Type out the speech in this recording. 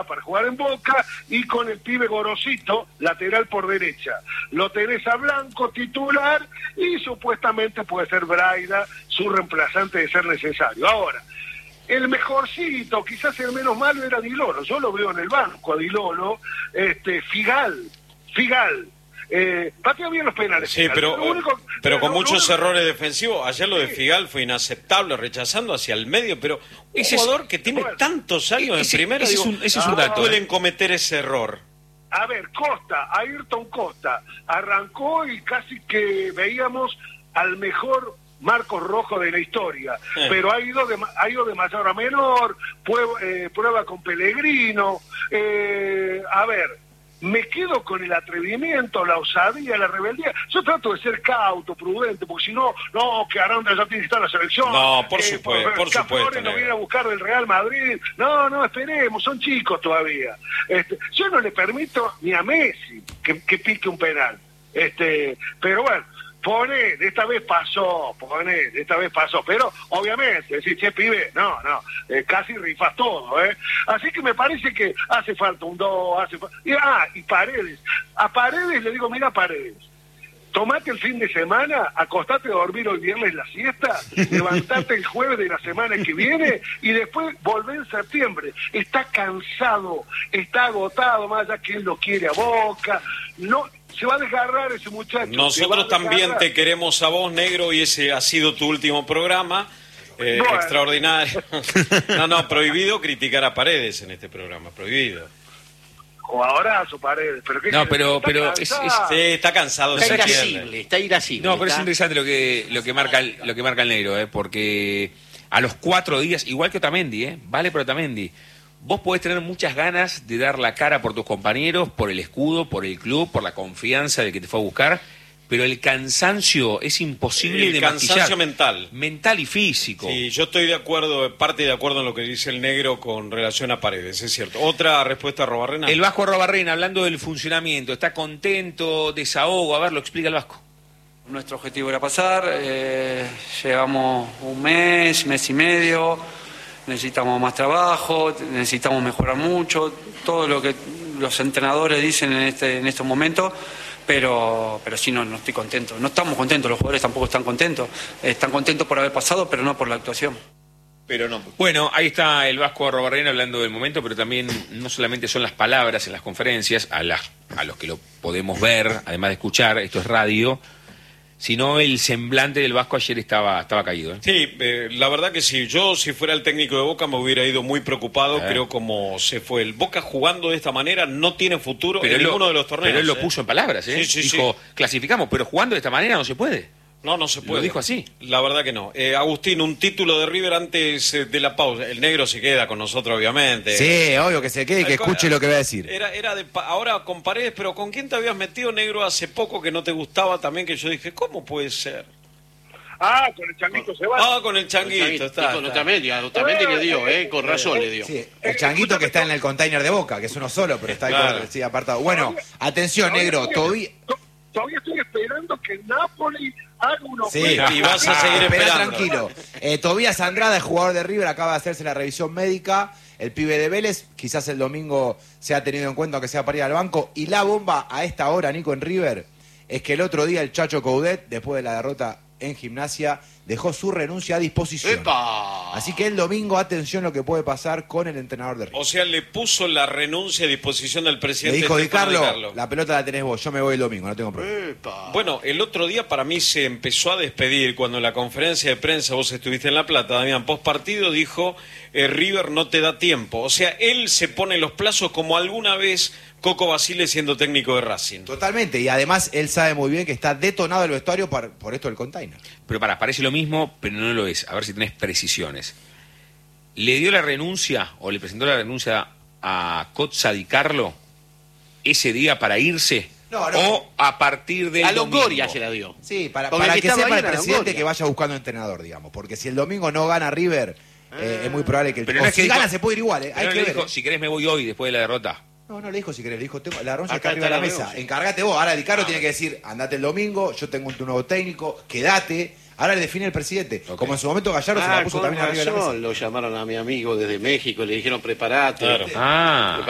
Sosa para jugar en Boca y con el pibe Gorosito, lateral por derecha. Lo tenés a Blanco titular y supuestamente puede ser Braida su reemplazante de ser necesario. Ahora, el mejorcito, quizás el menos malo era Di Lolo. Yo lo veo en el banco a Di Lolo. Figal. Patea bien los penales. Sí, pero con muchos errores defensivos. Ayer lo de Figal fue inaceptable, rechazando hacia el medio, pero un jugador que tiene tantos años en primera, ese es un dato. Pueden cometer ese error. A ver, Ayrton Costa, arrancó y casi que veíamos al mejor Marcos Rojo de la historia, pero ha ido de mayor a menor, prueba con Pellegrino. A ver, me quedo con el atrevimiento, la osadía, la rebeldía. Yo trato de ser cauto, prudente, porque si no, que Aranda ya tiene que estar en la selección. No, por supuesto. Flores no viene a buscar del Real Madrid. No, esperemos, son chicos todavía. Yo no le permito ni a Messi que pique un penal. Pero bueno, esta vez pasó, pero obviamente, decir, che, pibe, casi rifas todo, Así que me parece que hace falta un 2, y Paredes. A Paredes le digo, mira Paredes, tomate el fin de semana, acostate a dormir hoy viernes la siesta, levantate el jueves de la semana que viene y después volvé en septiembre. Está cansado, está agotado, más allá que él lo quiere a Boca, se va a desgarrar ese muchacho. Nosotros también te queremos a vos, negro, y ese ha sido tu último programa. Extraordinario. No, prohibido criticar a Paredes en este programa, prohibido. Jugadorazo Paredes, pero sí, está cansado. Está irascible. No, pero es interesante lo que marca el negro, porque a los 4 días, igual que Otamendi, vale por Otamendi. Vos podés tener muchas ganas de dar la cara por tus compañeros, por el escudo, por el club, por la confianza del que te fue a buscar, pero el cansancio es imposible de maquillar. El cansancio mental y físico. Sí, yo estoy de acuerdo en lo que dice el negro con relación a Paredes, es cierto. Otra respuesta a Robarrena. El Vasco Robarrena, hablando del funcionamiento, ¿está contento, desahogo? A ver, lo explica el Vasco. Nuestro objetivo era pasar, llevamos un mes y medio. Necesitamos más trabajo, necesitamos mejorar mucho, todo lo que los entrenadores dicen en estos momentos, pero sí, no estoy contento. No estamos contentos, los jugadores tampoco están contentos. Están contentos por haber pasado, pero no por la actuación. Bueno, ahí está el Vasco Robarrena hablando del momento, pero también no solamente son las palabras en las conferencias, a los que lo podemos ver, además de escuchar, esto es radio, sino el semblante del Vasco ayer estaba caído. Sí, la verdad que sí. Yo, si fuera el técnico de Boca, me hubiera ido muy preocupado. Creo como se fue. El Boca jugando de esta manera no tiene futuro en ninguno de los torneos. Pero él lo puso en palabras, Dijo, clasificamos, pero jugando de esta manera no se puede. No se puede. Lo dijo así. La verdad que no. Agustín, un título de River antes de la pausa. El negro se queda con nosotros, obviamente. Sí, obvio que se quede y que escuche lo que va a decir. Ahora con Paredes, pero ¿con quién te habías metido, negro, hace poco que no te gustaba también? Que yo dije, ¿cómo puede ser? Con el Changuito se va. Con el Changuito, está. Con Otamendi le dio, con razón le dio. Sí, el Changuito que está en el container de Boca, que es uno solo, pero está ahí apartado. Bueno, atención, negro, todavía estoy esperando que Napoli haga uno. Sí, y vas a seguir esperando. Tranquilo. Tobías Andrada, el jugador de River, acaba de hacerse la revisión médica. El pibe de Vélez, quizás el domingo sea tenido en cuenta, aunque sea para ir al banco. Y la bomba a esta hora, Nico, en River, es que el otro día el Chacho Coudet, después de la derrota en Gimnasia, dejó su renuncia a disposición. ¡Epa! Así que el domingo, atención lo que puede pasar con el entrenador de River. O sea, le puso la renuncia a disposición del presidente. Le dijo, Di Carlo, la pelota la tenés vos, yo me voy el domingo, no tengo problema. ¡Epa! Bueno, el otro día para mí se empezó a despedir cuando en la conferencia de prensa, vos estuviste en La Plata, Damián, post partido dijo, River no te da tiempo. O sea, él se pone los plazos como alguna vez Coco Basile siendo técnico de Racing. Totalmente, y además él sabe muy bien que está detonado el vestuario por esto del container. Pero parece lo mismo, pero no lo es. A ver si tenés precisiones. ¿Le dio la renuncia o le presentó la renuncia a Cozza Di Carlo ese día para irse? No. ¿O a partir del domingo? A Longoria se la dio. Sí, para que sepa el presidente que vaya buscando entrenador, digamos. Porque si el domingo no gana River, es muy probable que el pero no es que si dijo, gana se puede ir igual. Hay no que le ver, dijo, si querés me voy hoy después de la derrota. No le dijo si querés, le dijo, la renuncia está Acá arriba de la está la mesa. renuncia. Encárgate vos. Ahora Di Carlo tiene que decir, andate el domingo, yo tengo un nuevo técnico, quédate. Ahora le define el presidente. Okay. Como en su momento Gallardo se la puso también arriba de la mesa. Lo llamaron a mi amigo desde México, le dijeron preparate. Claro.